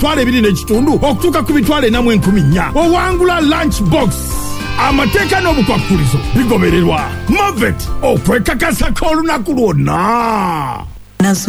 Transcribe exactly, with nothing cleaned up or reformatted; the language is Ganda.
twale ebiri n'ekitundu okutuuka ku bitwale namwe enkumi nnya. Owangula lunch box. Amateeka n'obukwakkulizo bigobererwa. Movet okwekakasa k'olunaku lwonna.